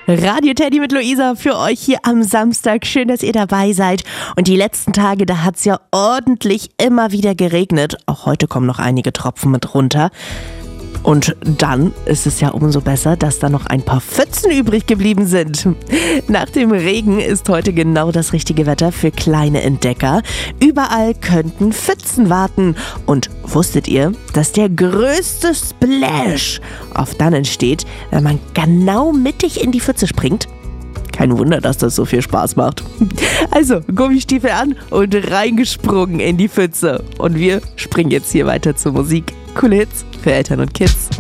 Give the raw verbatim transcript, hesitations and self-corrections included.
Radio Teddy mit Luisa für euch hier am Samstag. Schön, dass ihr dabei seid. Und die letzten Tage, da hat es ja ordentlich immer wieder geregnet. Auch heute kommen noch einige Tropfen mit runter. Und dann ist es ja umso besser, dass da noch ein paar Pfützen übrig geblieben sind. Nach dem Regen ist heute genau das richtige Wetter für kleine Entdecker. Überall könnten Pfützen warten. Und wusstet ihr, dass der größte Splash oft dann entsteht, wenn man genau mittig in die Pfütze springt? Kein Wunder, dass das so viel Spaß macht. Also, Gummistiefel an und reingesprungen in die Pfütze. Und wir springen jetzt hier weiter zur Musik. Coole Hits für Eltern und Kids.